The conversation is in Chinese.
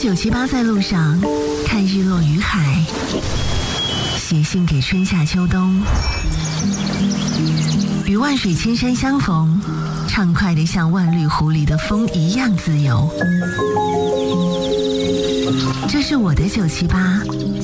978在路上，看日落与海，写信给春夏秋冬，与万水千山相逢，畅快地像万绿湖里的风一样自由。这是我的978。